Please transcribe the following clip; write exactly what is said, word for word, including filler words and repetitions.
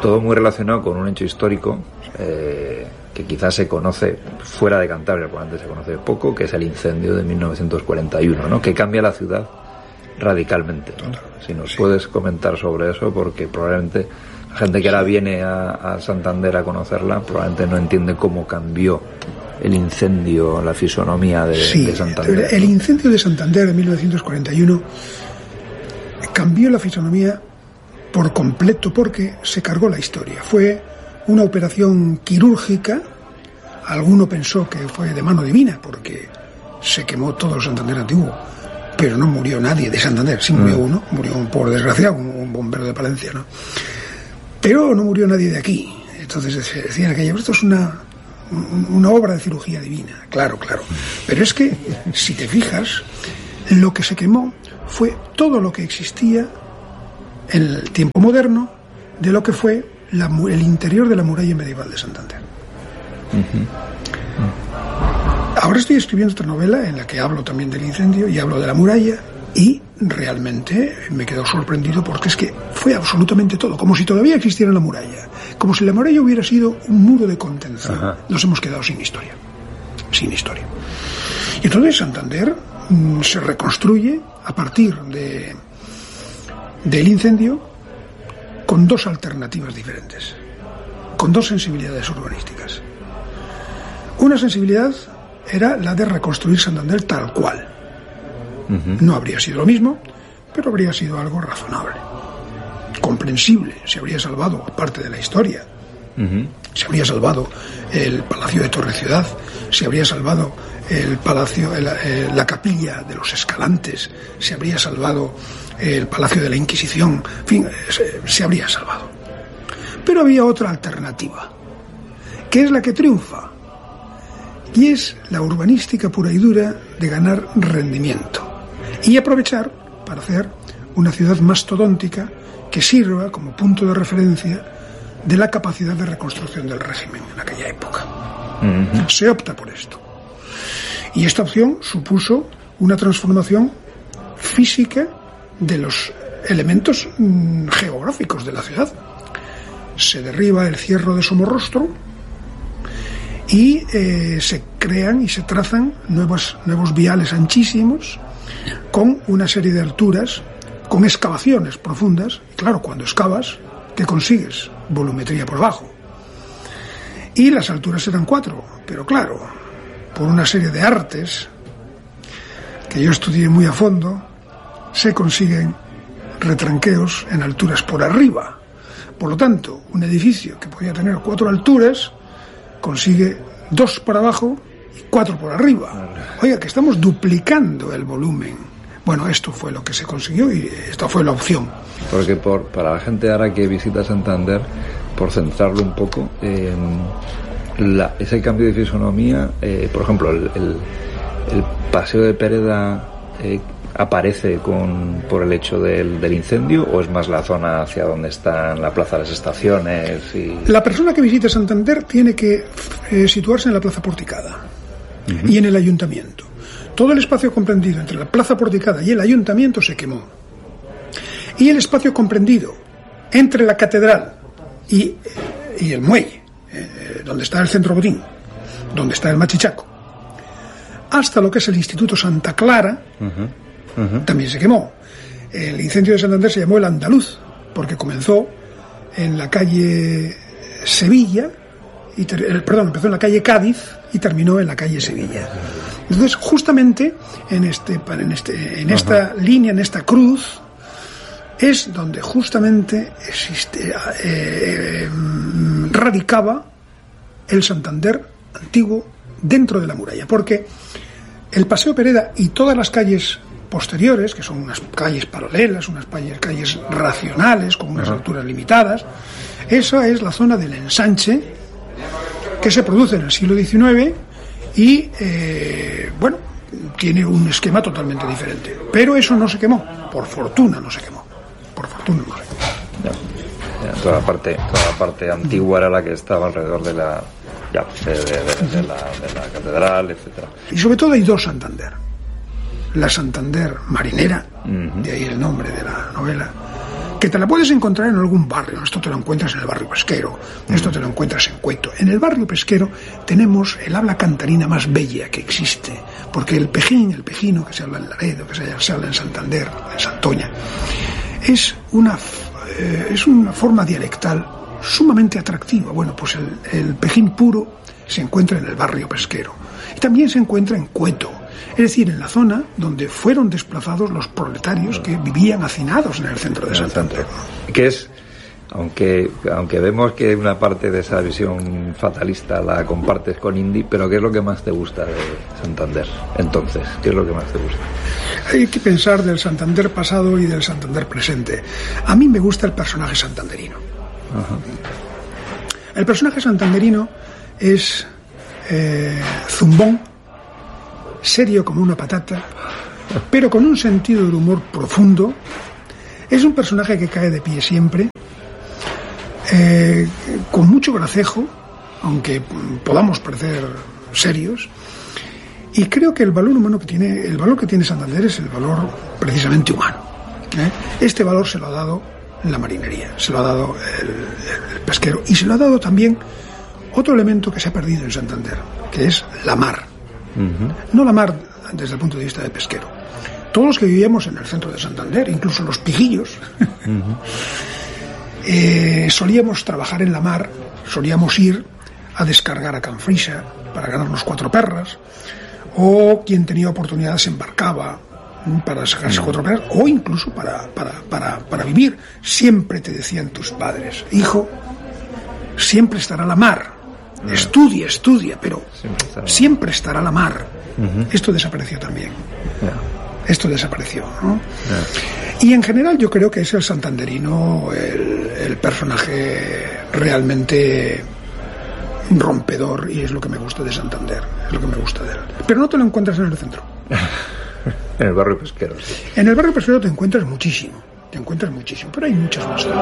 todo muy relacionado con un hecho histórico eh, que quizás se conoce fuera de Cantabria, probablemente se conoce poco, que es el incendio de mil novecientos cuarenta y uno, ¿no? Que cambia la ciudad radicalmente, ¿no? Si nos sí. puedes comentar sobre eso, porque probablemente la gente que ahora viene a, a Santander a conocerla probablemente no entiende cómo cambió el incendio, la fisonomía de, sí, de Santander. El incendio de Santander de mil novecientos cuarenta y uno cambió la fisonomía por completo porque se cargó la historia. Fue una operación quirúrgica. Alguno pensó que fue de mano divina porque se quemó todo el Santander antiguo, pero no murió nadie de Santander. Sí murió mm. uno, murió un por desgraciado, un, un bombero de Palencia, ¿no? Pero no murió nadie de aquí. Entonces decían que esto es una una obra de cirugía divina, claro, claro. Pero es que, si te fijas, lo que se quemó fue todo lo que existía en el tiempo moderno de lo que fue la, el interior de la muralla medieval de Santander. Uh-huh. Ahora estoy escribiendo otra novela en la que hablo también del incendio y hablo de la muralla, y realmente me he quedado sorprendido porque es que fue absolutamente todo, como si todavía existiera la muralla, como si la muralla hubiera sido un muro de contención. Ajá. Nos hemos quedado sin historia, sin historia. Y entonces Santander mmm, se reconstruye a partir de del incendio con dos alternativas diferentes, con dos sensibilidades urbanísticas. Una sensibilidad era la de reconstruir Santander tal cual. Uh-huh. No habría sido lo mismo, pero habría sido algo razonable, comprensible. Se habría salvado parte de la historia. Uh-huh. Se habría salvado el Palacio de Torre Ciudad, se habría salvado el palacio, el, el, la capilla de los Escalantes, se habría salvado el Palacio de la Inquisición, en fin, se, se habría salvado. Pero había otra alternativa, que es la que triunfa, y es la urbanística pura y dura de ganar rendimiento y aprovechar para hacer una ciudad mastodóntica que sirva como punto de referencia de la capacidad de reconstrucción del régimen en aquella época. Uh-huh. Se opta por esto. Y esta opción supuso una transformación física de los elementos mmm, geográficos de la ciudad. Se derriba el cierro de Somorrostro y eh, se crean y se trazan nuevos, nuevos viales anchísimos con una serie de alturas, con excavaciones profundas. Y claro, cuando excavas, ¿qué consigues? Volumetría por abajo. Y las alturas eran cuatro, pero claro, por una serie de artes que yo estudié muy a fondo, se consiguen retranqueos en alturas por arriba. Por lo tanto, un edificio que podía tener cuatro alturas consigue dos por abajo y cuatro por arriba. Oiga, que estamos duplicando el volumen. Bueno, esto fue lo que se consiguió y esta fue la opción. Porque por, para la gente ahora que visita Santander, por centrarlo un poco, eh, la, ese cambio de fisonomía, eh, por ejemplo, el, el, el Paseo de Pereda eh, aparece con por el hecho del, del incendio, o es más la zona hacia donde está la Plaza de las Estaciones. Y... La persona que visite Santander tiene que eh, situarse en la Plaza Porticada uh-huh. y en el Ayuntamiento. Todo el espacio comprendido entre la Plaza Porticada y el Ayuntamiento se quemó. Y el espacio comprendido entre la Catedral y, y el Muelle, eh, donde está el Centro Botín, donde está el Machichaco, hasta lo que es el Instituto Santa Clara, uh-huh. Uh-huh. también se quemó. El incendio de Santander se llamó el Andaluz, porque comenzó en la calle Sevilla, y ter- perdón, empezó en la calle Cádiz y terminó en la calle Sevilla. Entonces, justamente en este, en este, en esta uh-huh. línea, en esta cruz, es donde justamente existe, eh, radicaba el Santander antiguo dentro de la muralla, porque el Paseo Pereda y todas las calles posteriores, que son unas calles paralelas, unas calles racionales, con unas uh-huh. alturas limitadas, esa es la zona del ensanche que se produce en el siglo diecinueve y, eh, bueno, tiene un esquema totalmente diferente. Pero eso no se quemó, por fortuna no se quemó. Por fortuna no se quemó. Ya, ya, toda la parte, toda la parte antigua era la que estaba alrededor de la, ya, de, de, de, de, la, de la catedral, etcétera. Y sobre todo hay dos Santander. La Santander marinera, uh-huh. de ahí el nombre de la novela, que te la puedes encontrar en algún barrio. Esto te lo encuentras en el barrio pesquero, esto te lo encuentras en Cueto. En el barrio pesquero tenemos el habla cantarina más bella que existe, porque el pejín, el pejino que se habla en Laredo, que se habla en Santander, en Santoña, es una, eh, es una forma dialectal sumamente atractiva. Bueno, pues el, el pejín puro se encuentra en el barrio pesquero y también se encuentra en Cueto, es decir, en la zona donde fueron desplazados los proletarios que vivían hacinados en el centro de Santander. Que es, aunque aunque vemos que una parte de esa visión fatalista la compartes con Indy, pero ¿qué es lo que más te gusta de Santander? Entonces, ¿qué es lo que más te gusta? Hay que pensar del Santander pasado y del Santander presente. A mí me gusta el personaje santanderino. Ajá. El personaje santanderino es eh, zumbón, serio como una patata, pero con un sentido del humor profundo. Es un personaje que cae de pie siempre, eh, con mucho gracejo, aunque podamos parecer serios. Y creo que el valor humano que tiene, el valor que tiene Santander es el valor precisamente humano. ¿eh? Este valor se lo ha dado la marinería, se lo ha dado el, el pesquero, y se lo ha dado también otro elemento que se ha perdido en Santander, que es la mar. Uh-huh. No la mar desde el punto de vista de pesquero. Todos los que vivíamos en el centro de Santander, incluso los pijillos, uh-huh. eh, solíamos trabajar en la mar, solíamos ir a descargar a Canfrisa para ganarnos cuatro perras, o quien tenía oportunidad se embarcaba para sacarse uh-huh. cuatro perras, o incluso para, para, para, para vivir. Siempre te decían tus padres: hijo, siempre estará la mar. Yeah. Estudia, estudia, pero siempre estará, siempre estará la mar. Uh-huh. Esto desapareció también. Yeah. Esto desapareció, ¿no? Yeah. Y en general yo creo que es el santanderino el, el personaje realmente rompedor, y es lo que me gusta de Santander, es lo que me gusta de él. Pero no te lo encuentras en el centro. En el barrio pesquero, sí. En el barrio pesquero te encuentras muchísimo, te encuentras muchísimo, pero hay muchas más.